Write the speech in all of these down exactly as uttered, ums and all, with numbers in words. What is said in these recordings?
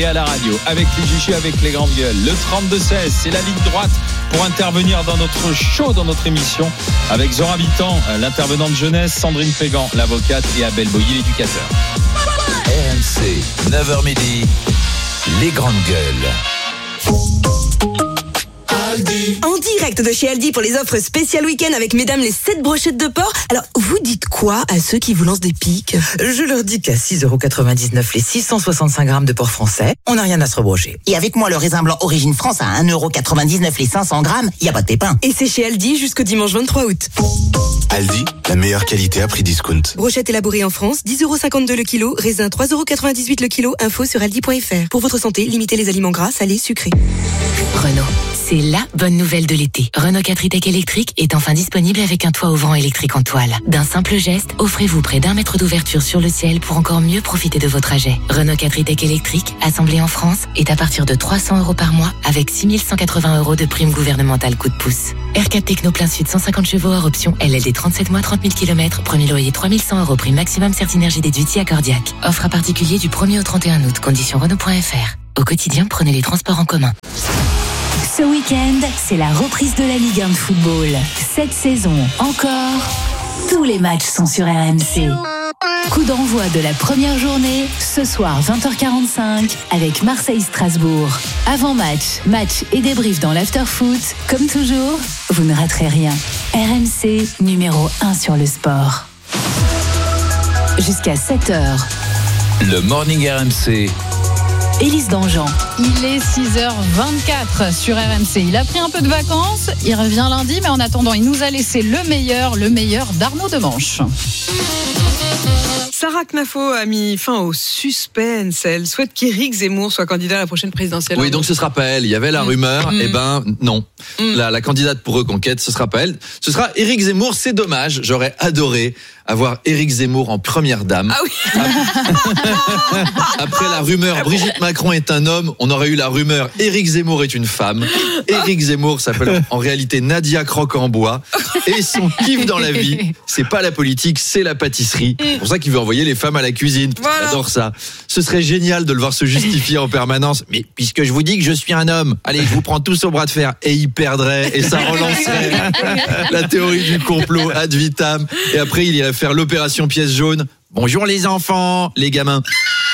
Et à la radio, avec les G G, avec les grandes gueules. Le trente-deux seize, c'est la ligne droite pour intervenir dans notre show, dans notre émission, avec Zora Bitan, l'intervenante jeunesse, Sandrine Pégan, l'avocate, et Abel Boyer, l'éducateur. R M C, neuf heures midi, les grandes gueules. Aldi. En direct de chez Aldi pour les offres spéciales week-end avec mesdames les sept brochettes de porc. Alors, vous dites quoi à ceux qui vous lancent des piques? Je leur dis qu'à six euros quatre-vingt-dix-neuf les six cent soixante-cinq grammes de porc français, on n'a rien à se rebrocher. Et avec moi, le raisin blanc Origine France à un euro quatre-vingt-dix-neuf les cinq cents grammes, il n'y a pas de pépin. Et c'est chez Aldi jusqu'au dimanche vingt-trois août. Aldi, la meilleure qualité à prix discount. Brochette élaborée en France, dix euros cinquante-deux le kilo. Raisin, trois euros quatre-vingt-dix-huit le kilo. Info sur aldi point f r. Pour votre santé, limitez les aliments gras, salés, sucrés. Renault, c'est la bonne nouvelle de l'été. Renault quatre e-Tech électrique est enfin disponible avec un toit ouvrant électrique en toile. D'un simple geste, offrez-vous près d'un mètre d'ouverture sur le ciel pour encore mieux profiter de vos trajets. Renault quatre e-Tech électrique, assemblé en France, est à partir de trois cents euros par mois avec six mille cent quatre-vingts euros de prime gouvernementale coup de pouce. R quatre Techno plein sud cent cinquante chevaux hors option L L D trente-sept mois trente mille kilomètres, premier loyer trois mille cent euros, prime maximum Certinergie déduite si accordiaque. Offre à particulier du premier au trente et un août, conditions Renault point f r. Au quotidien, prenez les transports en commun. Ce week-end, c'est la reprise de la Ligue un de football. Cette saison encore, tous les matchs sont sur R M C. Coup d'envoi de la première journée, ce soir vingt heures quarante-cinq, avec Marseille-Strasbourg. Avant-match, match et débrief dans l'after-foot. Comme toujours, vous ne raterez rien. R M C, numéro un sur le sport. Jusqu'à sept heures. Le Morning R M C. Élise Dangean. Il est six heures vingt-quatre sur R M C. Il a pris un peu de vacances, il revient lundi, mais en attendant, il nous a laissé le meilleur, le meilleur d'Arnaud Demanche. Sarah Knafo a mis fin au suspense. Elle souhaite qu'Éric Zemmour soit candidat à la prochaine présidentielle. Oui, donc ce sera pas elle. Il y avait la mmh. rumeur. Mmh. Eh ben, non. Mmh. La, la candidate pour Reconquête, ce sera pas elle. Ce sera Éric Zemmour. C'est dommage. J'aurais adoré avoir Éric Zemmour en première dame. Ah oui. Après la rumeur Brigitte Macron est un homme, on aurait eu la rumeur Éric Zemmour est une femme. Éric Zemmour s'appelle en réalité Nadia Croque-en-Bois. Et son kiff dans la vie, c'est pas la politique, c'est la pâtisserie. C'est pour ça qu'il veut envoyer les femmes à la cuisine. Voilà. J'adore ça. Ce serait génial de le voir se justifier en permanence. Mais puisque je vous dis que je suis un homme, allez, je vous prends tous au bras de fer. Et il perdrait, et ça relancerait la théorie du complot ad vitam. Et après, il irait faire l'opération pièce jaune. Bonjour les enfants, les gamins.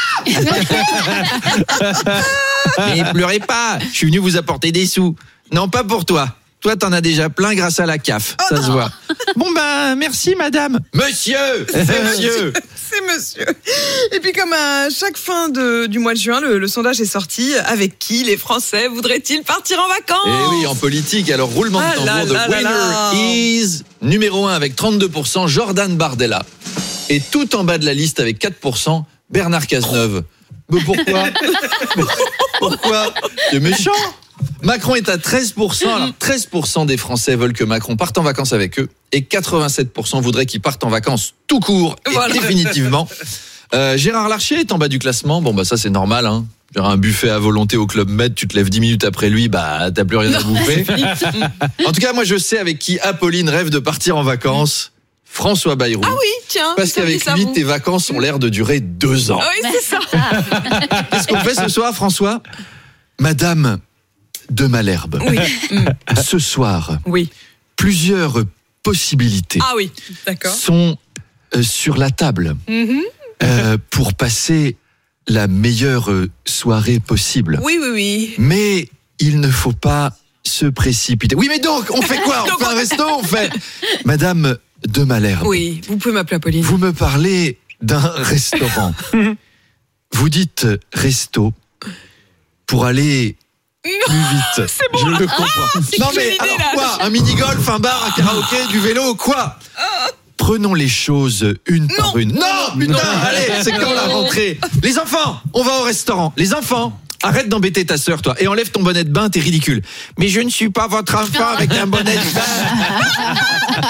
Mais pleurez pas, je suis venu vous apporter des sous. Non, pas pour toi. Toi, t'en as déjà plein grâce à la C A F, oh ça non. se voit. Bon ben, merci madame. Monsieur, c'est monsieur. C'est monsieur. Et puis comme à chaque fin de, du mois de juin, le, le sondage est sorti. Avec qui les Français voudraient-ils partir en vacances? Eh oui, en politique. Alors roulement de tambour, the winner là. is numéro un avec trente-deux pour cent, Jordan Bardella. Et tout en bas de la liste avec quatre pour cent, Bernard Cazeneuve. Mais pourquoi? Pourquoi? C'est méchant. Macron est à treize pour cent. Alors treize pour cent des Français veulent que Macron parte en vacances avec eux et quatre-vingt-sept pour cent voudraient qu'il parte en vacances tout court et voilà. définitivement. Euh, Gérard Larcher est en bas du classement. Bon bah ça c'est normal hein. Genre un buffet à volonté au Club Med, tu te lèves dix minutes après lui, bah t'as plus rien non, à bouffer. En tout cas, moi je sais avec qui Apolline rêve de partir en vacances. François Bayrou. Ah oui, tiens. Parce qu'avec lui, bon. tes vacances ont l'air de durer deux ans. Oui, c'est ça. Qu'est-ce qu'on fait ce soir, François? Madame de Malherbe. Oui. Ce soir, oui. plusieurs possibilités ah oui, d'accord. sont euh, sur la table mm-hmm. euh, pour passer la meilleure soirée possible. Oui, oui, oui. Mais il ne faut pas se précipiter. Oui, mais donc, on fait quoi? On fait un resto? On fait... Madame de Malherbe. Oui, vous pouvez m'appeler Apolline. Vous me parlez d'un restaurant. Vous dites resto pour aller plus vite. C'est bon. Je le comprends. Ah, non mais idée, alors là. Quoi? Un mini-golf, un bar, un karaoké, du vélo, quoi? Prenons les choses une non. par une. Non, putain, non. Allez, c'est quand la rentrée? Les enfants, on va au restaurant. Les enfants, arrête d'embêter ta sœur, toi, et enlève ton bonnet de bain, t'es ridicule. Mais je ne suis pas votre enfant avec un bonnet de bain.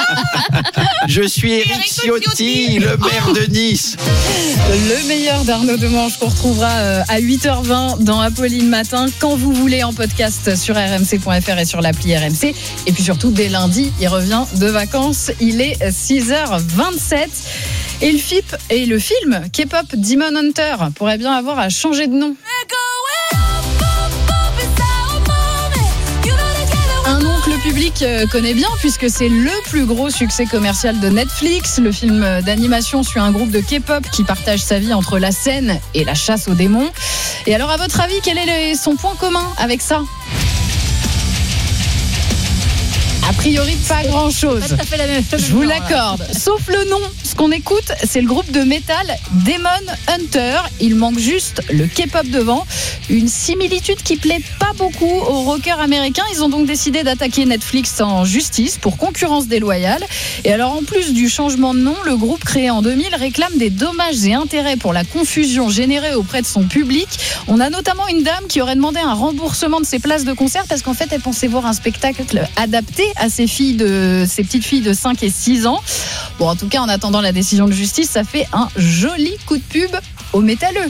Je suis Éric Ciotti, le maire de Nice. Le meilleur d'Arnaud Demanche qu'on retrouvera à huit heures vingt dans Apolline Matin, quand vous voulez, en podcast sur r m c point f r et sur l'appli R M C. Et puis surtout, dès lundi, il revient de vacances. Il est six heures vingt-sept. Et le, F I P, et le film K-pop Demon Hunter pourrait bien avoir à changer de nom. public connaît bien puisque c'est le plus gros succès commercial de Netflix. Le film d'animation suit un groupe de K-pop qui partage sa vie entre la scène et la chasse aux démons. Et alors, à votre avis, quel est son point commun avec ça ? A priori, pas grand-chose. Pas tout à fait la même, Je vous l'accorde. Sauf le nom. Ce qu'on écoute, c'est le groupe de métal Demon Hunter. Il manque juste le K-pop devant. Une similitude qui plaît pas beaucoup aux rockers américains. Ils ont donc décidé d'attaquer Netflix en justice pour concurrence déloyale. Et alors, en plus du changement de nom, le groupe créé en deux mille réclame des dommages et intérêts pour la confusion générée auprès de son public. On a notamment une dame qui aurait demandé un remboursement de ses places de concert parce qu'en fait, elle pensait voir un spectacle adapté à ses filles de, ses petites filles de cinq et six ans. Bon, en tout cas, en attendant la décision de justice, ça fait un joli coup de pub aux métalleux.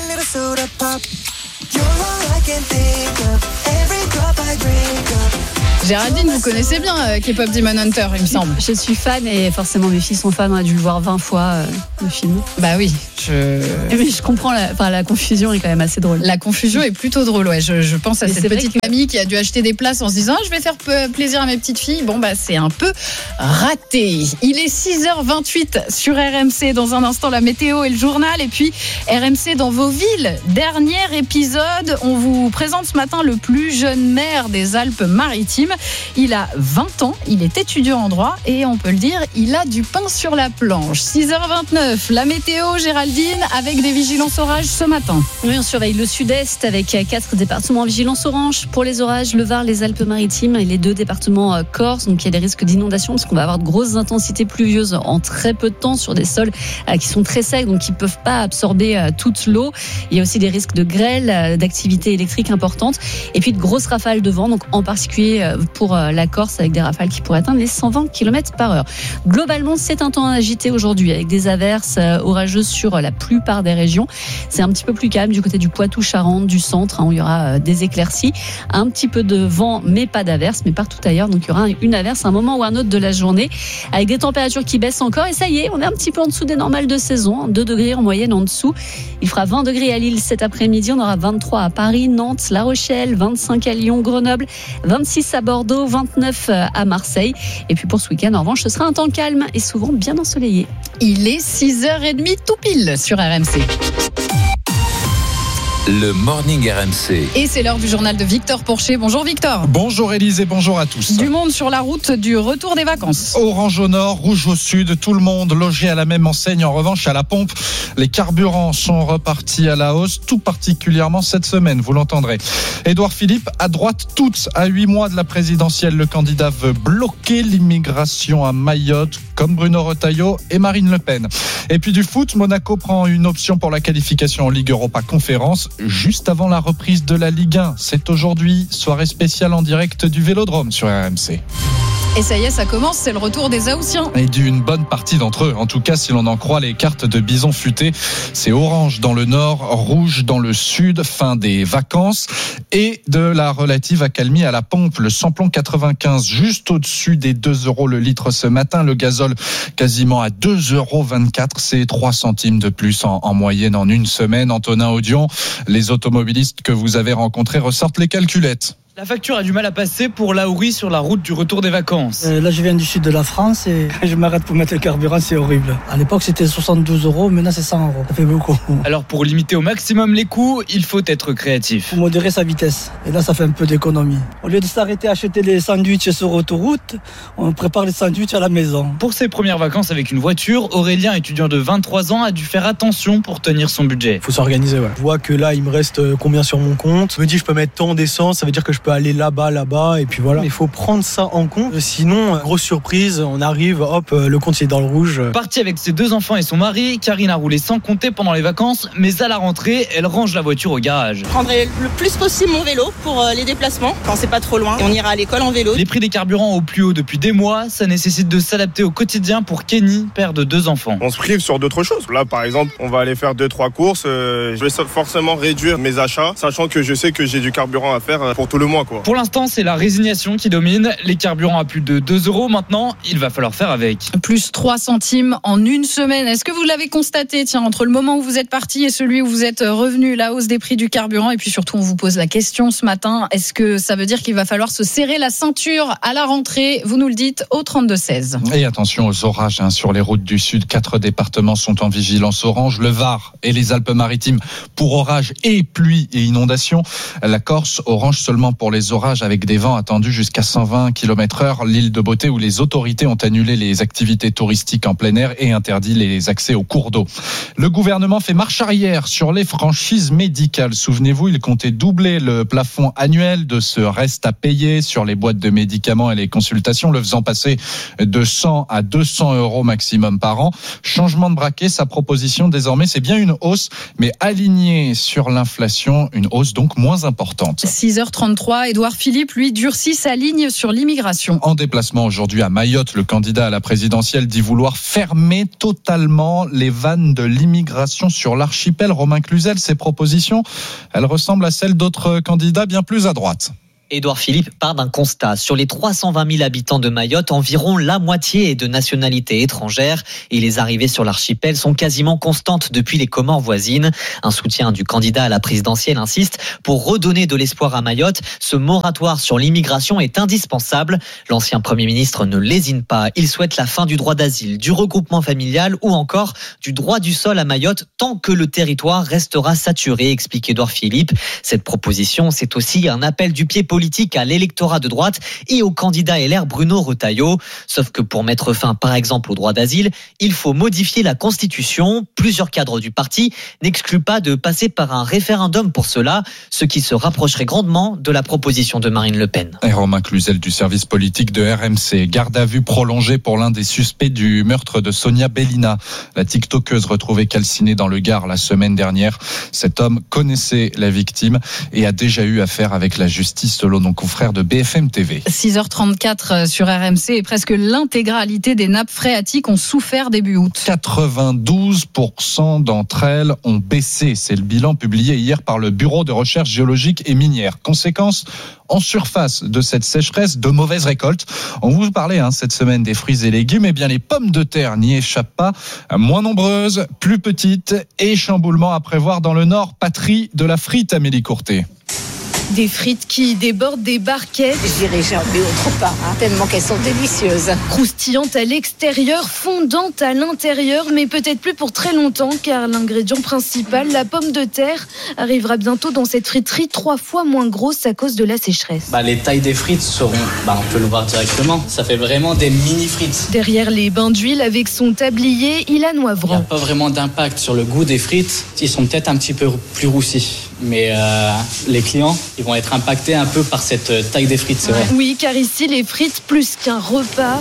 Géraldine, vous connaissez bien euh, K-pop Demon Hunter, il me semble. Je suis fan et forcément mes filles sont fans. On a dû le voir vingt fois euh, le film. Bah oui. Je... Mais je comprends, la, enfin, la confusion est quand même assez drôle. La confusion est plutôt drôle, ouais. Je, je pense à Mais cette petite que... mamie qui a dû acheter des places en se disant ah, je vais faire p- plaisir à mes petites filles. Bon, bah c'est un peu raté. Il est six heures vingt-huit sur R M C. Dans un instant, la météo et le journal. Et puis R M C dans vos villes. Dernier épisode. On vous présente ce matin le plus jeune maire des Alpes-Maritimes. Il a vingt ans, il est étudiant en droit et on peut le dire, il a du pain sur la planche. six heures vingt-neuf, la météo, Géraldine, avec des vigilances orages ce matin. Oui, on surveille le sud-est avec quatre départements en vigilance orange pour les orages, le Var, les Alpes-Maritimes et les deux départements corse. Donc il y a des risques d'inondation parce qu'on va avoir de grosses intensités pluvieuses en très peu de temps sur des sols qui sont très secs, donc qui ne peuvent pas absorber toute l'eau. Il y a aussi des risques de grêle, d'activité électrique importante et puis de grosses rafales de vent, donc en particulier pour la Corse avec des rafales qui pourraient atteindre les cent vingt kilomètres par heure. Globalement, c'est un temps agité aujourd'hui avec des averses orageuses sur la plupart des régions. C'est un petit peu plus calme du côté du Poitou-Charentes, du centre, hein, où il y aura des éclaircies, un petit peu de vent, mais pas d'averse, mais partout ailleurs. Donc il y aura une averse à un moment ou un autre de la journée avec des températures qui baissent encore. Et ça y est, on est un petit peu en dessous des normales de saison, deux degrés en moyenne en dessous. Il fera vingt degrés à Lille cet après-midi. On aura vingt-trois à Paris, Nantes, La Rochelle, vingt-cinq à Lyon, Grenoble, vingt-six à Bordeaux, vingt-neuf à Marseille. Et puis pour ce week-end, en revanche, ce sera un temps calme et souvent bien ensoleillé. Il est six heures trente tout pile sur R M C. Le Morning R M C. Et c'est l'heure du journal de Victor Porcher. Bonjour Victor. Bonjour Élise et bonjour à tous. Du monde sur la route du retour des vacances. Orange au nord, rouge au sud, tout le monde logé à la même enseigne. En revanche, à la pompe, les carburants sont repartis à la hausse, tout particulièrement cette semaine, vous l'entendrez. Édouard Philippe, à droite toute, à huit mois de la présidentielle, le candidat veut bloquer l'immigration à Mayotte, comme Bruno Retailleau et Marine Le Pen. Et puis du foot, Monaco prend une option pour la qualification en Ligue Europa Conférence, juste avant la reprise de la Ligue un. C'est aujourd'hui, soirée spéciale en direct du Vélodrome sur R M C. Et ça y est, ça commence, c'est le retour des Haussiens. Et d'une bonne partie d'entre eux. En tout cas, si l'on en croit les cartes de Bison Futé, c'est orange dans le nord, rouge dans le sud, fin des vacances. Et de la relative accalmie à la pompe. Le samplon quatre-vingt-quinze, juste au-dessus des deux euros le litre ce matin. Le gazole quasiment à deux euros vingt-quatre. C'est trois centimes de plus en, en moyenne en une semaine. Antonin Audion, les automobilistes que vous avez rencontrés ressortent les calculettes. La facture a du mal à passer pour Laouri sur la route du retour des vacances. Euh, là, je viens du sud de la France et je m'arrête pour mettre le carburant, c'est horrible. À l'époque, c'était soixante-douze euros, maintenant c'est cent euros. Ça fait beaucoup. Alors, pour limiter au maximum les coûts, il faut être créatif. Faut modérer sa vitesse. Et là, ça fait un peu d'économie. Au lieu de s'arrêter à acheter les sandwichs sur autoroute, on prépare les sandwichs à la maison. Pour ses premières vacances avec une voiture, Aurélien, étudiant de vingt-trois ans, a dû faire attention pour tenir son budget. Faut s'organiser, ouais. Je vois que là, il me reste combien sur mon compte. Je me dis, je peux mettre tant d'essence, ça veut dire que je peux aller là-bas, là Là-bas, et puis voilà. Il faut prendre ça en compte. Sinon, grosse surprise, on arrive, hop, le compte est dans le rouge. Partie avec ses deux enfants et son mari, Karine a roulé sans compter pendant les vacances, mais à la rentrée, elle range la voiture au garage. Je prendrai le plus possible mon vélo pour les déplacements, quand c'est pas trop loin. On ira à l'école en vélo. Les prix des carburants au plus haut depuis des mois, ça nécessite de s'adapter au quotidien pour Kenny, père de deux enfants. On se prive sur d'autres choses. Là, par exemple, on va aller faire deux, trois courses. Euh, je vais forcément réduire mes achats, sachant que je sais que j'ai du carburant à faire pour tout le moins, quoi. Pour l'instant, c'est la résignation qui domine. Les carburants à plus de deux euros. Maintenant, il va falloir faire avec. Plus trois centimes en une semaine. Est-ce que vous l'avez constaté, tiens, entre le moment où vous êtes parti et celui où vous êtes revenu, la hausse des prix du carburant? Et puis surtout, on vous pose la question ce matin. Est-ce que ça veut dire qu'il va falloir se serrer la ceinture à la rentrée? Vous nous le dites au trente-deux seize. Et attention aux orages hein, sur les routes du sud. Quatre départements sont en vigilance orange. Le Var et les Alpes-Maritimes pour orages et pluie et inondations. La Corse, orange seulement pour les orages avec des vents attendus jusqu'à cent vingt kilomètres heure. L'île de Beauté où les autorités ont annulé les activités touristiques en plein air et interdit les accès aux cours d'eau. Le gouvernement fait marche arrière sur les franchises médicales. Souvenez-vous, il comptait doubler le plafond annuel de ce reste à payer sur les boîtes de médicaments et les consultations, le faisant passer de cent à deux cents euros maximum par an. Changement de braquet, sa proposition désormais, c'est bien une hausse, mais alignée sur l'inflation, une hausse donc moins importante. six heures trente-trois, Édouard Philippe, lui, durcit sa ligne sur l'immigration. En déplacement aujourd'hui à Mayotte, le candidat à la présidentielle dit vouloir fermer totalement les vannes de l'immigration sur l'archipel. Romain Cluzel, ses propositions, elles ressemblent à celles d'autres candidats bien plus à droite. Édouard Philippe part d'un constat. Sur les trois cent vingt mille habitants de Mayotte, environ la moitié est de nationalité étrangère et les arrivées sur l'archipel sont quasiment constantes depuis les Comores voisines. Un soutien du candidat à la présidentielle insiste pour redonner de l'espoir à Mayotte. Ce moratoire sur l'immigration est indispensable. L'ancien Premier ministre ne lésine pas. Il souhaite la fin du droit d'asile, du regroupement familial ou encore du droit du sol à Mayotte tant que le territoire restera saturé, explique Édouard Philippe. Cette proposition, c'est aussi un appel du pied politique à l'électorat de droite et au candidat L R Bruno Retailleau. Sauf que pour mettre fin, par exemple, au droit d'asile, il faut modifier la Constitution. Plusieurs cadres du parti n'excluent pas de passer par un référendum pour cela, ce qui se rapprocherait grandement de la proposition de Marine Le Pen. Et Romain Cluzel du service politique de R M C. Garde à vue prolongée pour l'un des suspects du meurtre de Sonia Bellina, la tiktokeuse retrouvée calcinée dans le Gard la semaine dernière. Cet homme connaissait la victime et a déjà eu affaire avec la justice selon nos confrères de B F M T V. six heures trente-quatre sur R M C et presque l'intégralité des nappes phréatiques ont souffert début août. quatre-vingt-douze pour cent d'entre elles ont baissé. C'est le bilan publié hier par le Bureau de recherche géologique et minière. Conséquence, en surface de cette sécheresse, de mauvaises récoltes. On vous parlait hein, cette semaine des fruits et légumes. Eh bien, les pommes de terre n'y échappent pas. Moins nombreuses, plus petites et chamboulement à prévoir dans le Nord, patrie de la frite, Amélie Courtet. Des frites qui débordent des barquettes. J'irai jamais autre part, hein, tellement qu'elles sont délicieuses. Croustillantes à l'extérieur, fondantes à l'intérieur, mais peut-être plus pour très longtemps, car l'ingrédient principal, la pomme de terre, arrivera bientôt dans cette friterie trois fois moins grosse à cause de la sécheresse. Bah, les tailles des frites seront, bah, on peut le voir directement, ça fait vraiment des mini frites. Derrière les bains d'huile avec son tablier, il a Noivran. Il n'y a pas vraiment d'impact sur le goût des frites, ils sont peut-être un petit peu plus roussis. Mais euh, les clients, ils vont être impactés un peu par cette taille des frites, c'est vrai. Oui, car ici, les frites, plus qu'un repas,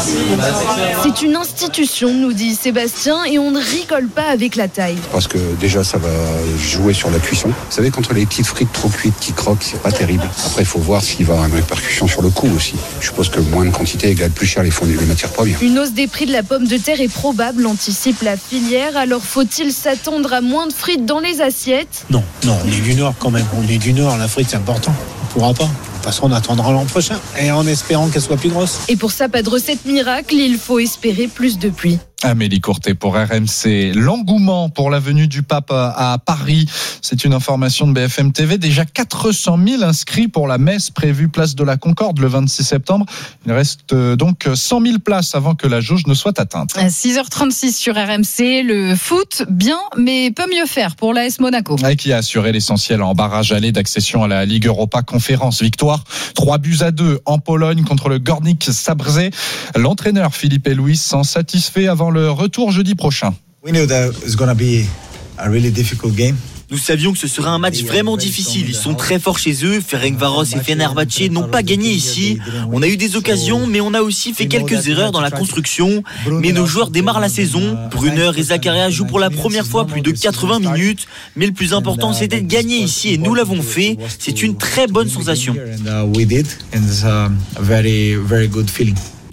c'est une institution, nous dit Sébastien, et on ne rigole pas avec la taille. Parce que déjà, ça va jouer sur la cuisson. Vous savez, contre les petites frites trop cuites qui croquent, c'est pas terrible. Après, il faut voir s'il va y avoir une répercussion sur le coût aussi. Je suppose que moins de quantité égale plus cher les, fonds, les matières premières. Une hausse des prix de la pomme de terre est probable, anticipe la filière. Alors, faut-il s'attendre à moins de frites dans les assiettes ? Non, non. On est du Nord quand même, on est du Nord, la frite c'est important, on pourra pas. De toute façon on attendra l'an prochain, et en espérant qu'elle soit plus grosse. Et pour ça, pas de recette miracle, il faut espérer plus de pluie. Amélie Courtet pour R M C. L'engouement pour la venue du pape à Paris, c'est une information de B F M T V. Déjà quatre cent mille inscrits pour la messe prévue place de la Concorde le vingt-six septembre. Il reste donc cent mille places avant que la jauge ne soit atteinte. À six heures trente-six sur R M C, le foot, bien, mais peut mieux faire pour l'A S Monaco. Et qui a assuré l'essentiel en barrage aller d'accession à la Ligue Europa Conférence. Victoire, trois buts à deux en Pologne contre le Górnik Zabrze. L'entraîneur Philippe Luis s'en satisfait avant le retour jeudi prochain. We knew that it was going to be a really difficult game. Nous savions que ce serait un match vraiment difficile. Ils sont très forts chez eux. Ferencváros et Fenerbahçe n'ont pas gagné ici. On a eu des occasions, mais on a aussi fait quelques erreurs dans la construction. Mais nos joueurs démarrent la saison. Brunner et Zakaria jouent pour la première fois plus de quatre-vingts minutes. Mais le plus important, c'était de gagner ici et nous l'avons fait. C'est une très bonne sensation.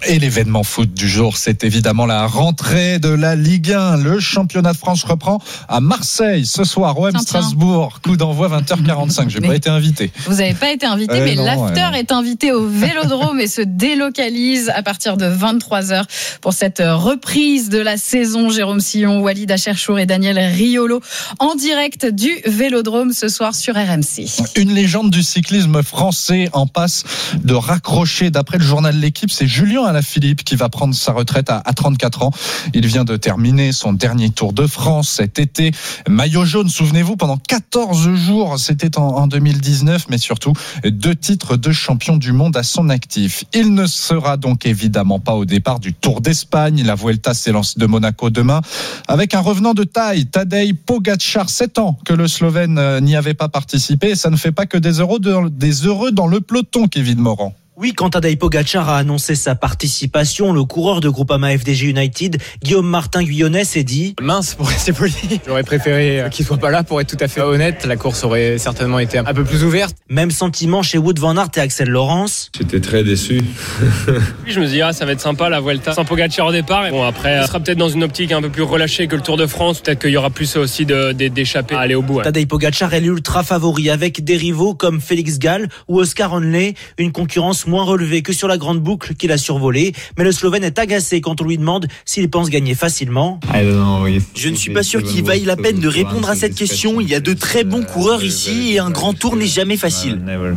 Et l'événement foot du jour, c'est évidemment la rentrée de la Ligue un. Le championnat de France reprend à Marseille ce soir. O M Strasbourg, coup d'envoi vingt heures quarante-cinq. J'ai mais pas été invité. Vous n'avez pas été invité, euh, mais non, l'after ouais, est invité au Vélodrome et se délocalise à partir de vingt-trois heures pour cette reprise de la saison. Jérôme Sillon, Walid Acherchour et Daniel Riolo en direct du Vélodrome ce soir sur R M C. Une légende du cyclisme français en passe de raccrocher. D'après le journal L'Équipe, c'est Julien Alaphilippe qui va prendre sa retraite à, à trente-quatre ans. Il vient de terminer son dernier Tour de France cet été. Maillot jaune, souvenez-vous, pendant quatorze jours, c'était en, en deux mille dix-neuf, mais surtout deux titres de champion du monde à son actif. Il ne sera donc évidemment pas au départ du Tour d'Espagne. La Vuelta s'élance de Monaco demain avec un revenant de taille, Tadej Pogačar, sept ans que le Slovène n'y avait pas participé. Et ça ne fait pas que des heureux, de, des heureux dans le peloton, Kevin Morand. Oui, quand Tadej Pogačar a annoncé sa participation, le coureur de Groupama F D J United, Guillaume Martin Guyonnet, s'est dit « Mince, pour rester poli, j'aurais préféré qu'il soit pas là pour être tout à fait honnête. La course aurait certainement été un peu plus ouverte. » Même sentiment chez Wout van Aert et Axel Laurence. J'étais très déçu. Oui, je me dis ah ça va être sympa la Vuelta sans Pogačar au départ. Et bon après, ce sera peut-être dans une optique un peu plus relâchée que le Tour de France. Peut-être qu'il y aura plus aussi de, de, d'échapper à aller au bout. Ouais. Tadej Pogačar est l'ultra favori avec des rivaux comme Félix Gall ou Oscar Onley, une concurrence moins relevée que sur la grande boucle qu'il a survolée, mais le Slovène est agacé quand on lui demande s'il pense gagner facilement. Je ne suis pas sûr qu'il vaille la peine de répondre à cette question. Il y a de très bons coureurs ici et un grand tour n'est jamais facile.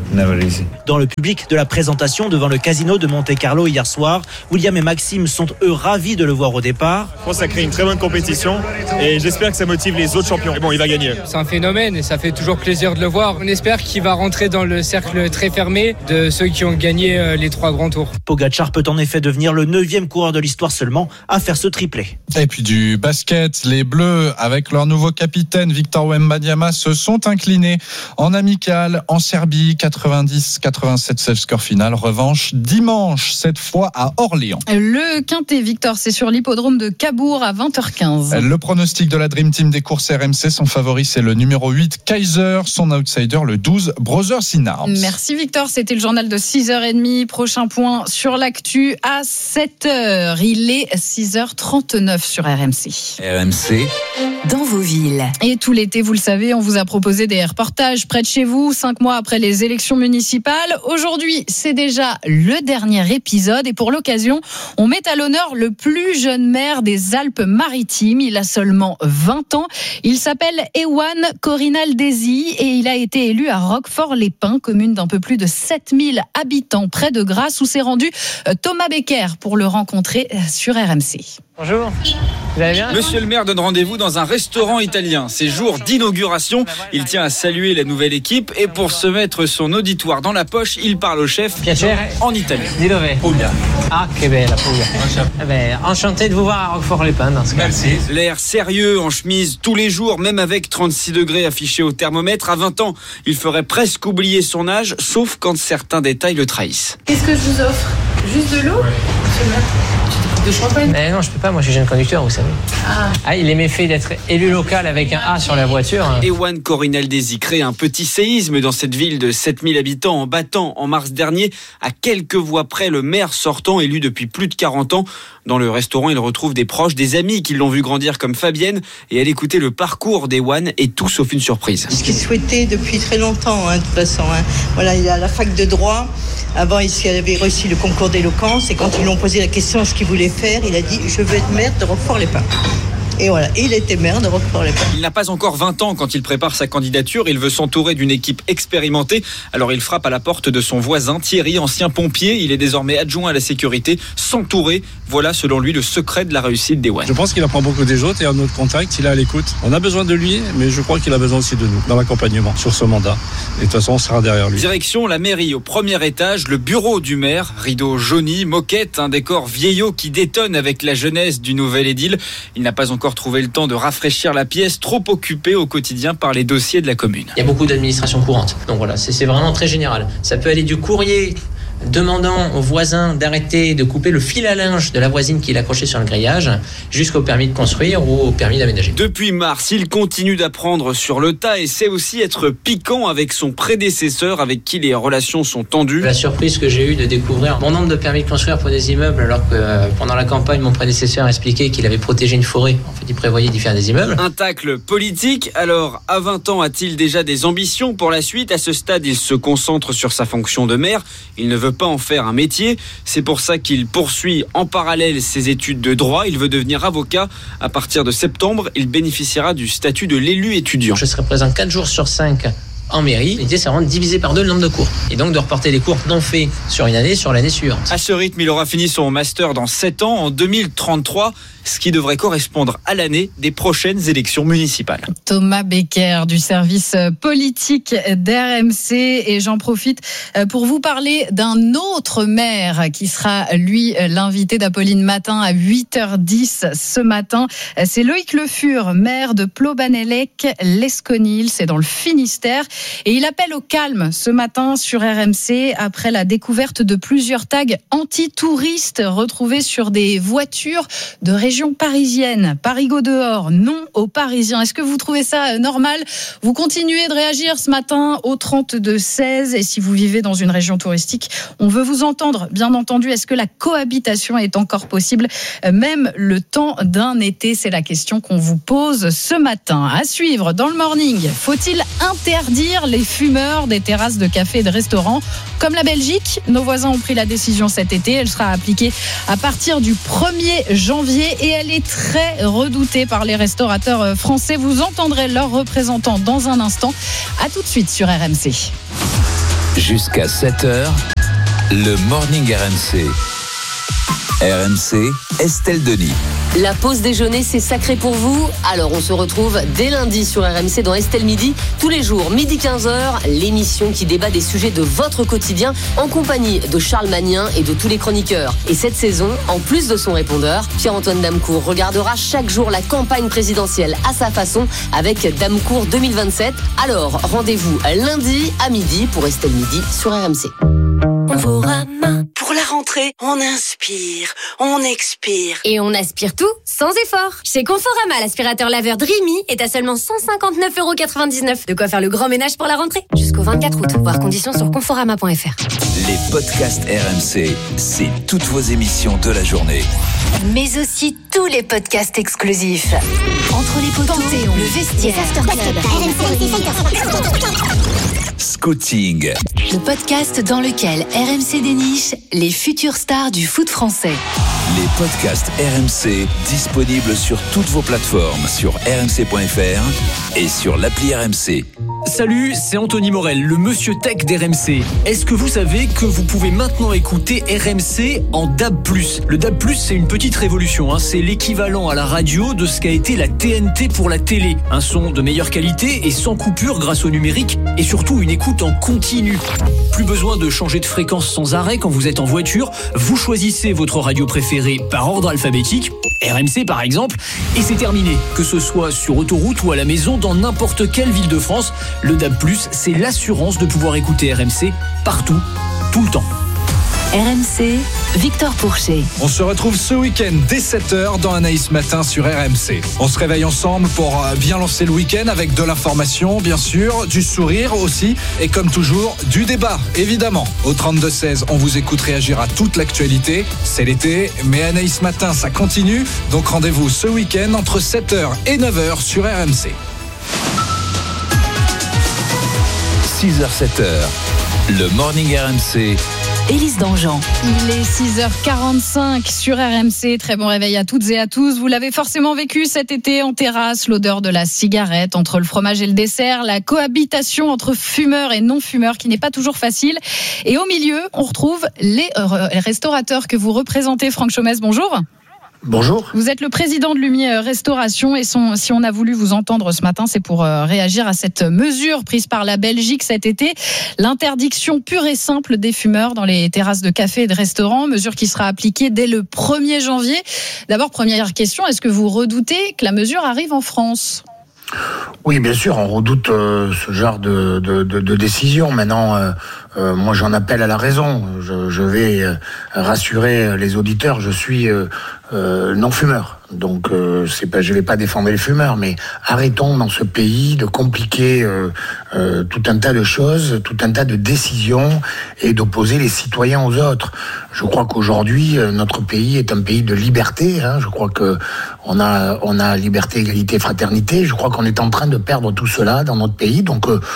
Dans le public de la présentation devant le casino de Monte-Carlo hier soir, William et Maxime sont eux ravis de le voir au départ. Je pense que ça crée une très bonne compétition et j'espère que ça motive les autres champions. Et bon, il va gagner. C'est un phénomène et ça fait toujours plaisir de le voir. On espère qu'il va rentrer dans le cercle très fermé de ceux qui ont gagné les trois grands tours. Pogačar peut en effet devenir le neuvième coureur de l'histoire seulement à faire ce triplé. Et puis du basket, les Bleus avec leur nouveau capitaine Victor Wembanyama se sont inclinés en amical en Serbie, quatre-vingt-dix quatre-vingt-sept, c'est le score final. Revanche dimanche, cette fois à Orléans. Le quintet Victor, c'est sur l'hippodrome de Cabourg à vingt heures quinze. Le pronostic de la Dream Team des courses R M C, son favori c'est le numéro huit Kaiser, son outsider le douze Brothers in Arms. Merci Victor, c'était le journal de six heures trente. Prochain point sur l'actu à sept heures. Il est six heures trente-neuf sur R M C. R M C, dans vos villes. Et tout l'été, vous le savez, on vous a proposé des reportages près de chez vous, cinq mois après les élections municipales. Aujourd'hui, c'est déjà le dernier épisode et pour l'occasion, on met à l'honneur le plus jeune maire des Alpes-Maritimes. Il a seulement vingt ans. Il s'appelle Ewan Corinaldesi et il a été élu à Roquefort-les-Pins, commune d'un peu plus de sept mille habitants près de Grasse, où s'est rendu Thomas Becker pour le rencontrer sur R M C. Bonjour, vous allez bien ? Monsieur le maire donne rendez-vous dans un restaurant italien. C'est jour d'inauguration. Il tient à saluer la nouvelle équipe et pour se mettre son auditoire dans la poche, il parle au chef Piacere. en italien. Di dove? Puglia. Ah, che bella Puglia. Eh ben, enchanté de vous voir à Roquefort-les-Pins dans ce cas. Merci. L'air sérieux en chemise tous les jours, même avec trente-six degrés affichés au thermomètre. À vingt ans, il ferait presque oublier son âge, sauf quand certains détails le trahissent. Qu'est-ce que je vous offre ? Juste de l'eau ? Monsieur le maire ? De champagne ? Eh non, je peux pas, moi je suis jeune conducteur, vous savez. Ah. ah, il est méfait d'être élu local avec un A sur la voiture. Ewan Corinaldesi crée un petit séisme dans cette ville de sept mille habitants en battant en mars dernier à quelques voix près le maire sortant élu depuis plus de quarante ans. Dans le restaurant, il retrouve des proches, des amis qui l'ont vu grandir comme Fabienne et elle écoutait le parcours d'Ewan et tout sauf une surprise. Ce qu'il souhaitait depuis très longtemps, hein, de toute façon. Hein. Voilà, il est à la fac de droit. Avant, il avait réussi le concours d'éloquence et quand ils lui ont posé la question ce qu'il voulait faire, il a dit « Je veux être maire de Roquefort-les-Pins ». Et voilà, il était maire de Roquefort-les-Pins. Il n'a pas encore vingt ans quand il prépare sa candidature. Il veut s'entourer d'une équipe expérimentée. Alors il frappe à la porte de son voisin Thierry, ancien pompier. Il est désormais adjoint à la sécurité. S'entourer, voilà selon lui le secret de la réussite d'Ewan. Je pense qu'il apprend beaucoup des autres et à notre contact, il est à l'écoute. On a besoin de lui, mais je crois qu'il a besoin aussi de nous dans l'accompagnement sur ce mandat. Et de toute façon, on sera derrière lui. Direction la mairie au premier étage, le bureau du maire. Rideau jauni, moquette, un décor vieillot qui détonne avec la jeunesse du nouvel édile. Il n'a pas encore trouvé le temps de rafraîchir la pièce, trop occupé au quotidien par les dossiers de la commune. Il y a beaucoup d'administration courante. Donc voilà, c'est, c'est vraiment très général. Ça peut aller du courrier demandant aux voisins d'arrêter de couper le fil à linge de la voisine qui l'accrochait sur le grillage, jusqu'au permis de construire ou au permis d'aménager. Depuis mars, il continue d'apprendre sur le tas et sait aussi être piquant avec son prédécesseur avec qui les relations sont tendues. La surprise que j'ai eue de découvrir mon nombre de permis de construire pour des immeubles alors que euh, pendant la campagne, mon prédécesseur a expliqué qu'il avait protégé une forêt. En fait, il prévoyait d'y faire des immeubles. Un tacle politique. Alors, à vingt ans, a-t-il déjà des ambitions pour la suite ? À ce stade, il se concentre sur sa fonction de maire. Il ne veut pas en faire un métier. C'est pour ça qu'il poursuit en parallèle ses études de droit. Il veut devenir avocat. À partir de septembre, il bénéficiera du statut de l'élu étudiant. Je serai présent quatre jours sur cinq en mairie. L'idée, c'est vraiment de diviser par deux le nombre de cours. Et donc de reporter les cours non faits sur une année, sur l'année suivante. À ce rythme, il aura fini son master dans sept ans, en deux mille trente-trois, ce qui devrait correspondre à l'année des prochaines élections municipales. Thomas Becker du service politique d'R M C. Et j'en profite pour vous parler d'un autre maire qui sera, lui, l'invité d'Apolline Matin à huit heures dix ce matin. C'est Loïc Le Fur, maire de Plobanellec-Lesconil. C'est dans le Finistère. Et il appelle au calme ce matin sur R M C après la découverte de plusieurs tags anti-touristes retrouvés sur des voitures de région parisienne. Parigo dehors, non aux Parisiens. Est-ce que vous trouvez ça normal ? Vous continuez de réagir ce matin au trente-deux seize. Et si vous vivez dans une région touristique, on veut vous entendre. Bien entendu, est-ce que la cohabitation est encore possible, même le temps d'un été ? C'est la question qu'on vous pose ce matin. À suivre dans le morning, faut-il interdire les fumeurs des terrasses de cafés et de restaurants ? Comme la Belgique, nos voisins ont pris la décision cet été. Elle sera appliquée à partir du premier janvier et elle est très redoutée par les restaurateurs français. Vous entendrez leurs représentants dans un instant. À tout de suite sur R M C. Jusqu'à sept heures, le Morning R M C. R M C, Estelle Denis. La pause déjeuner, c'est sacré pour vous. Alors on se retrouve dès lundi sur R M C dans Estelle Midi. Tous les jours, midi quinze heures, l'émission qui débat des sujets de votre quotidien en compagnie de Charles Magnin et de tous les chroniqueurs. Et cette saison, en plus de son répondeur, Pierre-Antoine Damecourt regardera chaque jour la campagne présidentielle à sa façon avec Damecourt deux mille vingt-sept. Alors rendez-vous lundi à midi pour Estelle Midi sur R M C. Conforama. Pour la rentrée, on inspire, on expire. Et on aspire tout sans effort. Chez Conforama, l'aspirateur laveur Dreamy est à seulement cent cinquante-neuf euros quatre-vingt-dix-neuf. De quoi faire le grand ménage pour la rentrée. Jusqu'au vingt-quatre août. Voir conditions sur conforama point f r. Les podcasts R M C, c'est toutes vos émissions de la journée. Mais aussi tous les podcasts exclusifs. Entre les poteaux, Panthéon, le vestiaire, Scouting. Le podcast dans lequel R M C déniche les futures stars du foot français. Les podcasts R M C disponibles sur toutes vos plateformes, sur r m c point f r et sur l'appli R M C. Salut, c'est Anthony Morel, le monsieur tech d'R M C. Est-ce que vous savez que vous pouvez maintenant écouter R M C en D A B plus ? Le D A B plus, c'est une petite révolution, hein. C'est l'équivalent à la radio de ce qu'a été la T N T pour la télé. Un son de meilleure qualité et sans coupure grâce au numérique et surtout une écoute en continu. Plus besoin de changer de fréquence sans arrêt quand vous êtes en voiture. Vous choisissez votre radio préférée par ordre alphabétique, R M C par exemple, et c'est terminé. Que ce soit sur autoroute ou à la maison, dans n'importe quelle ville de France, le D A B plus, c'est l'assurance de pouvoir écouter R M C partout, tout le temps. R M C, Victor Pourchet. On se retrouve ce week-end dès sept heures dans Anaïs Matin sur R M C. On se réveille ensemble pour bien lancer le week-end avec de l'information, bien sûr, du sourire aussi, et comme toujours, du débat, évidemment. Au trente-deux seize, on vous écoute réagir à toute l'actualité. C'est l'été, mais Anaïs Matin, ça continue. Donc rendez-vous ce week-end entre sept heures et neuf heures sur R M C. six heures sept heures, le Morning R M C. Élise Dangean. Il est six heures quarante-cinq sur R M C. Très bon réveil à toutes et à tous. Vous l'avez forcément vécu cet été en terrasse, l'odeur de la cigarette entre le fromage et le dessert, la cohabitation entre fumeurs et non-fumeurs qui n'est pas toujours facile. Et au milieu, on retrouve les, euh, les restaurateurs que vous représentez. Franck Chomès, bonjour. Bonjour. Vous êtes le président de Lumier Restauration et son, si on a voulu vous entendre ce matin, c'est pour euh, réagir à cette mesure prise par la Belgique cet été, l'interdiction pure et simple des fumeurs dans les terrasses de cafés et de restaurants, mesure qui sera appliquée dès le premier janvier. D'abord, première question, est-ce que vous redoutez que la mesure arrive en France ? Oui, bien sûr, on redoute euh, ce genre de, de, de, de décision. Maintenant, euh, euh, moi, j'en appelle à la raison. Je, je vais euh, rassurer les auditeurs. Je suis euh, euh, non-fumeur. Donc, euh, c'est pas, je vais pas défendre les fumeurs, mais arrêtons dans ce pays de compliquer euh, euh, tout un tas de choses, tout un tas de décisions et d'opposer les citoyens aux autres. Je crois qu'aujourd'hui, euh, notre pays est un pays de liberté. Hein. Je crois que on a, on a liberté, égalité, fraternité. Je crois qu'on est en train de perdre tout cela dans notre pays. Donc, euh,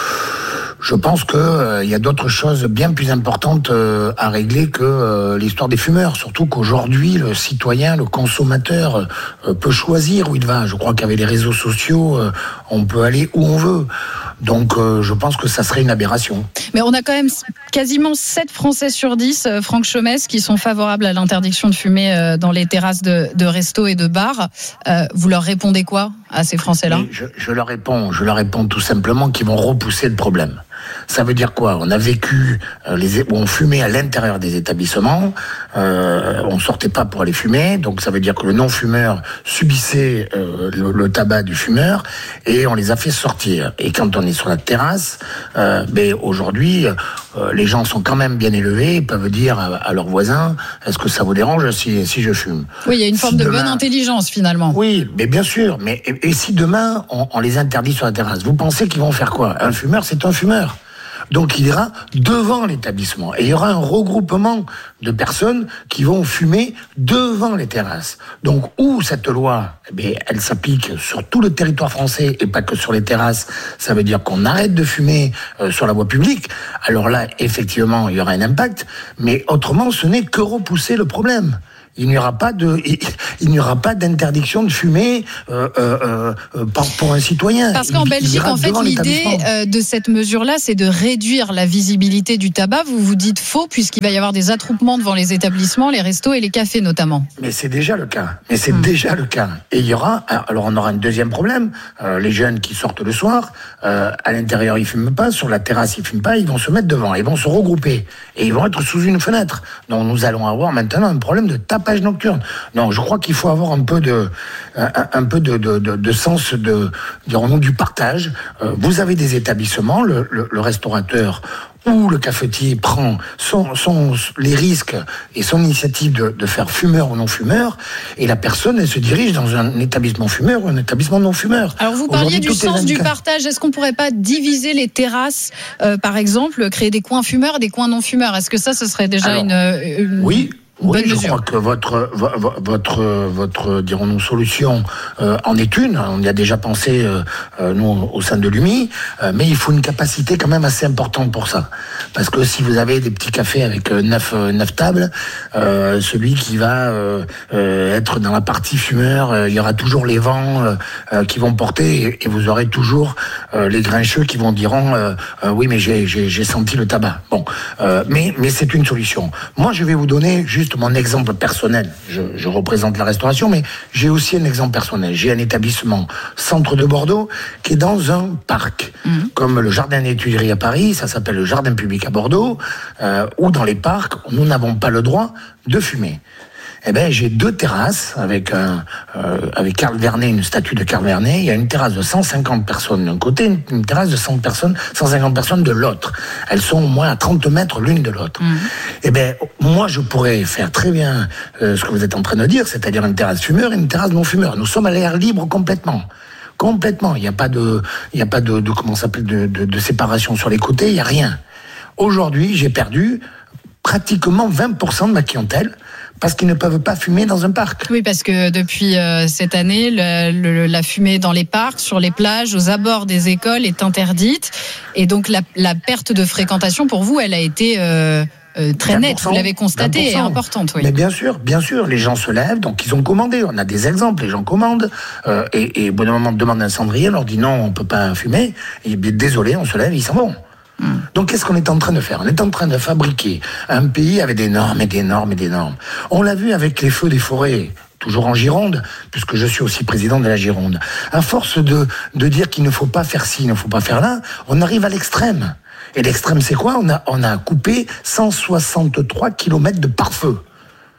je pense que euh, y a d'autres choses bien plus importantes euh, à régler que euh, l'histoire des fumeurs. Surtout qu'aujourd'hui, le citoyen, le consommateur euh, peut choisir où il va. Je crois qu'avec les réseaux sociaux, euh, on peut aller où on veut. Donc, euh, je pense que ça serait une aberration. Mais on a quand même quasiment sept Français sur dix, euh, Franck Chomès, qui sont favorables à l'interdiction de fumer euh, dans les terrasses de, de restos et de bars. Euh, vous leur répondez quoi à ces Français-là ? je, je leur réponds, je leur réponds tout simplement qu'ils vont repousser le problème. Ça veut dire quoi ? On a vécu, euh, les, on fumait à l'intérieur des établissements, euh, on sortait pas pour aller fumer, donc ça veut dire que le non-fumeur subissait euh, le, le tabac du fumeur, et on les a fait sortir. Et quand on est sur la terrasse, euh, ben aujourd'hui, euh, les gens sont quand même bien élevés, ils peuvent dire à, à leurs voisins, est-ce que ça vous dérange si, si je fume ? Oui, il y a une forme si de demain, bonne intelligence finalement. Oui, mais bien sûr, mais et, et si demain on, on les interdit sur la terrasse, vous pensez qu'ils vont faire quoi ? Un fumeur, c'est un fumeur. Donc il ira devant l'établissement. Et il y aura un regroupement de personnes qui vont fumer devant les terrasses. Donc où cette loi, eh bien, elle s'applique sur tout le territoire français et pas que sur les terrasses. Ça veut dire qu'on arrête de fumer euh, sur la voie publique. Alors là, effectivement, il y aura un impact. Mais autrement, ce n'est que repousser le problème. Il n'y aura pas de, il, il n'y aura pas d'interdiction de fumer euh, euh, euh, pour, pour un citoyen. Parce qu'en il, Belgique, il en fait, l'idée euh, de cette mesure-là, c'est de réduire la visibilité du tabac. Vous vous dites faux, puisqu'il va y avoir des attroupements devant les établissements, les restos et les cafés notamment. Mais c'est déjà le cas. Mais c'est mmh. déjà le cas. Et il y aura, alors on aura un deuxième problème. Euh, les jeunes qui sortent le soir, euh, à l'intérieur ils fument pas, sur la terrasse ils fument pas, ils vont se mettre devant, ils vont se regrouper et ils vont être sous une fenêtre. Donc nous allons avoir maintenant un problème de tabac nocturne. Non, je crois qu'il faut avoir un peu de, un, un peu de, de, de, de sens de, dirons-nous, du partage. Euh, vous avez des établissements, le, le, le restaurateur ou le cafetier prend son, son, les risques et son initiative de, de faire fumeur ou non-fumeur, et la personne, elle se dirige dans un établissement fumeur ou un établissement non-fumeur. Alors vous parliez du sens du partage, est-ce qu'on ne pourrait pas diviser les terrasses, euh, par exemple, créer des coins fumeurs et des coins non-fumeurs ? Est-ce que ça, ce serait déjà Alors, une, une... Oui. Oui, Bonne je mesure. crois que votre votre votre dirons-nous solution euh, en est une. On y a déjà pensé euh, euh, nous au sein de l'U M I, euh, mais il faut une capacité quand même assez importante pour ça. Parce que si vous avez des petits cafés avec euh, neuf euh, neuf tables, euh, celui qui va euh, euh, être dans la partie fumeur, euh, il y aura toujours les vents euh, euh, qui vont porter et, et vous aurez toujours euh, les grincheux qui vont diront euh, euh, oui mais j'ai j'ai j'ai senti le tabac. Bon, euh, mais mais c'est une solution. Moi je vais vous donner juste mon exemple personnel. Je, je représente la restauration, mais j'ai aussi un exemple personnel. J'ai un établissement centre de Bordeaux qui est dans un parc, mmh. comme le Jardin des Tuileries à Paris, ça s'appelle le Jardin public à Bordeaux, euh, où dans les parcs, nous n'avons pas le droit de fumer. Eh ben, j'ai deux terrasses avec un, euh, avec Carl Vernet, une statue de Carl Vernet. Il y a une terrasse de cent cinquante personnes d'un côté, une, une terrasse de cent personnes, cent cinquante personnes de l'autre. Elles sont au moins à trente mètres l'une de l'autre. Mmh. Eh ben, moi, je pourrais faire très bien euh, ce que vous êtes en train de dire, c'est-à-dire une terrasse fumeur et une terrasse non fumeur. Nous sommes à l'air libre complètement. Complètement. Il n'y a pas de, il n'y a pas de, de comment ça s'appelle, de, de, de séparation sur les côtés. Il n'y a rien. Aujourd'hui, j'ai perdu pratiquement vingt pour cent de ma clientèle parce qu'ils ne peuvent pas fumer dans un parc. Oui, parce que depuis euh, cette année, le, le, la fumée dans les parcs, sur les plages, aux abords des écoles est interdite. Et donc la, la perte de fréquentation, pour vous, elle a été euh, euh, très nette, vous l'avez constaté, et importante. Oui. Mais bien sûr, bien sûr, les gens se lèvent, donc ils ont commandé. On a des exemples, les gens commandent. Euh, et, et au bout d'un moment, on demande un cendrier, on leur dit non, on ne peut pas fumer. Et bien, désolé, on se lève, ils s'en vont. Donc qu'est-ce qu'on est en train de faire ? On est en train de fabriquer un pays avec des normes et des normes et des normes. On l'a vu avec les feux des forêts, toujours en Gironde, puisque je suis aussi président de la Gironde. À force de, de dire qu'il ne faut pas faire ci, il ne faut pas faire là, on arrive à l'extrême. Et l'extrême, c'est quoi ? On a, on a coupé cent soixante-trois kilomètres de pare-feu.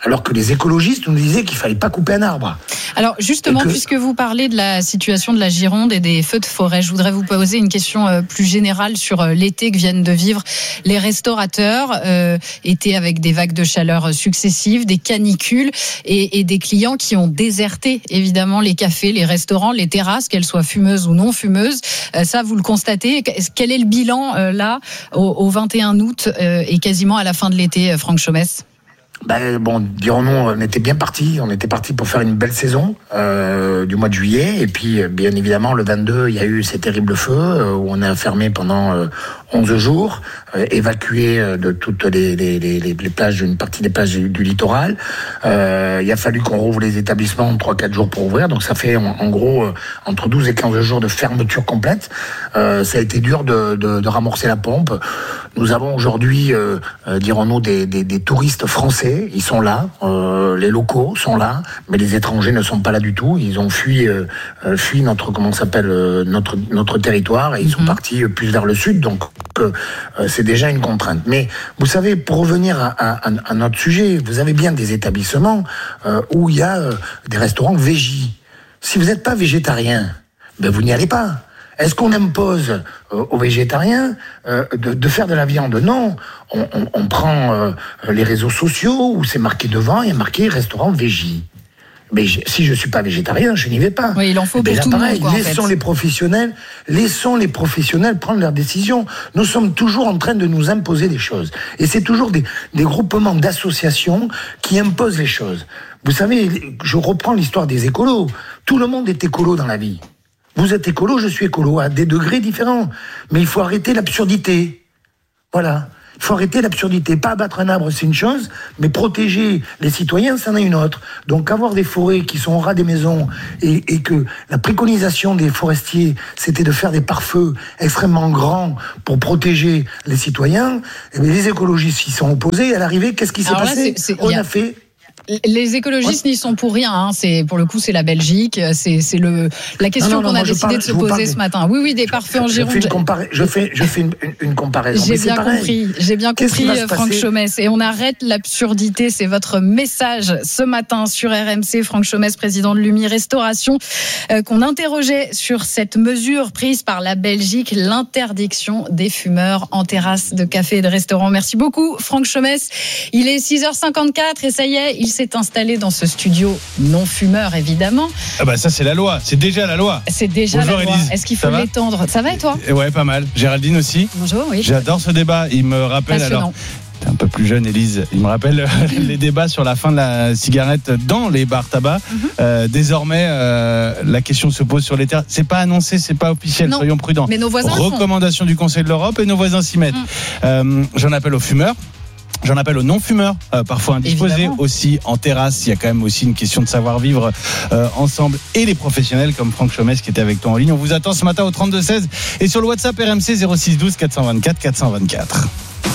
Alors que les écologistes nous disaient qu'il fallait pas couper un arbre. Alors justement, que... puisque vous parlez de la situation de la Gironde et des feux de forêt, je voudrais vous poser une question plus générale sur l'été que viennent de vivre les restaurateurs. Euh, été avec des vagues de chaleur successives, des canicules et, et des clients qui ont déserté évidemment les cafés, les restaurants, les terrasses, qu'elles soient fumeuses ou non fumeuses. Euh, ça, vous le constatez. Quel est le bilan euh, là au, au vingt et un août euh, et quasiment à la fin de l'été, Franck Chaumesse? Ben, bon, dirons-nous, on était bien parti. On était parti pour faire une belle saison euh, du mois de juillet. Et puis, bien évidemment, le vingt-deux, il y a eu ces terribles feux euh, où on est enfermé pendant euh, onze jours, euh, évacué de toutes les, les, les, les plages, une partie des plages du, du littoral. Euh, il a fallu qu'on rouvre les établissements trois quatre jours pour ouvrir. Donc, ça fait en, en gros euh, entre douze et quinze jours de fermeture complète. Euh, ça a été dur de, de, de ramorcer la pompe. Nous avons aujourd'hui, euh, euh, dirons-nous, des, des, des touristes français. Ils sont là, euh, les locaux sont là, mais les étrangers ne sont pas là du tout. Ils ont fui, euh, fui notre comment s'appelle euh, notre notre territoire et ils sont mmh. partis plus vers le sud. Donc euh, c'est déjà une contrainte. Mais vous savez, pour revenir à, à, à notre sujet, vous avez bien des établissements euh, où il y a euh, des restaurants végi. Si vous n'êtes pas végétarien, ben vous n'y allez pas. Est-ce qu'on impose euh, aux végétariens euh, de, de faire de la viande? Non. On, on, on prend euh, les réseaux sociaux où c'est marqué devant, il y a marqué restaurant végi. Mais je, si je suis pas végétarien, je n'y vais pas. Oui, il en faut pour là, tout pareil, le monde. Quoi, laissons en fait. les professionnels, laissons les professionnels prendre leurs décisions. Nous sommes toujours en train de nous imposer des choses. Et c'est toujours des, des groupements d'associations qui imposent les choses. Vous savez, je reprends l'histoire des écolos. Tout le monde est écolo dans la vie. Vous êtes écolo, je suis écolo, à des degrés différents. Mais il faut arrêter l'absurdité. Voilà. Il faut arrêter l'absurdité. Pas abattre un arbre, c'est une chose, mais protéger les citoyens, c'en est une autre. Donc avoir des forêts qui sont au ras des maisons et, et que la préconisation des forestiers, c'était de faire des pare-feux extrêmement grands pour protéger les citoyens, et bien les écologistes y sont opposés. À l'arrivée, qu'est-ce qui s'est Alors là, passé c'est, c'est, On a... a fait... Les écologistes n'y sont pour rien. Hein. C'est pour le coup, c'est la Belgique. C'est, c'est le la question non, non, qu'on non, a décidé parle, de se poser parle, ce matin. Oui, oui, des parfums en Gironde. Je fais une, compara- je fais, je fais une, une, une comparaison. J'ai mais bien c'est pareil. compris. J'ai bien Qu'est-ce compris, Franck passer Chaumesse. Et on arrête l'absurdité. C'est votre message ce matin sur R M C. Franck Chaumesse, président de l'U M I Restauration, euh, qu'on interrogeait sur cette mesure prise par la Belgique, l'interdiction des fumeurs en terrasse de café et de restaurant. Merci beaucoup, Franck Chaumesse. Il est six heures cinquante-quatre et ça y est, il s'est installé dans ce studio non fumeur, évidemment. Ah bah ça c'est la loi, c'est déjà la loi. C'est déjà Bonjour la loi. Élise. Est-ce qu'il faut Ça l'étendre? Ça va et toi? Ouais, pas mal. Géraldine aussi. Bonjour, oui. J'adore ce débat. Il me rappelle Passionnant. alors. T'es un peu plus jeune, Élise. Il me rappelle les débats sur la fin de la cigarette dans les bars tabac. Mm-hmm. Euh, désormais, euh, la question se pose sur les terres. C'est pas annoncé, c'est pas officiel. Non, soyons prudents. mais nos voisins Recommandation du Conseil de l'Europe et nos voisins s'y mettent. Mm. Euh, j'en appelle aux fumeurs. J'en appelle aux non-fumeurs, euh, parfois indisposés. Évidemment. Aussi en terrasse. Il y a quand même aussi une question de savoir-vivre euh, ensemble. Et les professionnels comme Franck Chaumesse qui était avec toi en ligne. On vous attend ce matin au trente-deux seize et sur le WhatsApp R M C zéro six douze quatre cent vingt-quatre quatre cent vingt-quatre.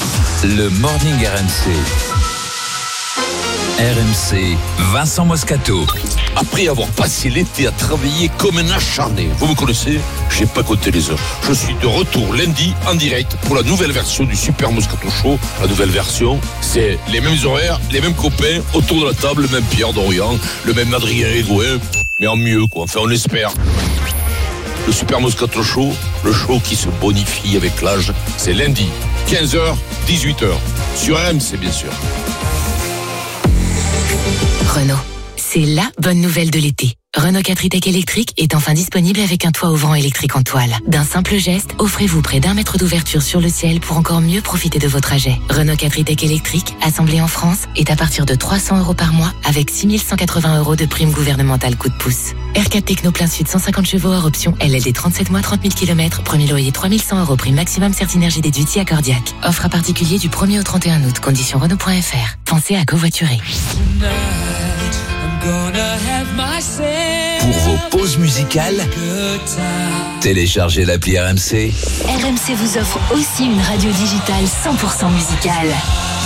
Le Morning R M C. R M C, Vincent Moscato. Après avoir passé l'été à travailler comme un acharné, vous me connaissez, j'ai pas compté les heures. Je suis de retour lundi en direct pour la nouvelle version du Super Moscato Show. La nouvelle version, c'est les mêmes horaires, les mêmes copains autour de la table, le même Pierre Dorian, le même Adrien Edouin, mais en mieux quoi, enfin on espère. Le Super Moscato Show, le show qui se bonifie avec l'âge, c'est lundi, quinze heures, dix-huit heures, sur R M C bien sûr. Renault, c'est la bonne nouvelle de l'été. Renault quatre e-Tech électrique est enfin disponible avec un toit ouvrant électrique en toile. D'un simple geste, offrez-vous près d'un mètre d'ouverture sur le ciel pour encore mieux profiter de vos trajets. Renault quatre e-Tech électrique, assemblé en France, est à partir de trois cents euros par mois avec six mille cent quatre-vingts euros de prime gouvernementale coup de pouce. R quatre Techno plein sud cent cinquante chevaux hors option, L L D trente-sept mois trente mille kilomètres, premier loyer trois mille cent euros, prime maximum Certinergie déduit accordiaque. Offre à particulier du premier au trente et un août, conditions Renault point F R. Pensez à covoiturer. Pour vos pauses musicales, téléchargez l'appli R M C. R M C vous offre aussi une radio digitale cent pour cent musicale.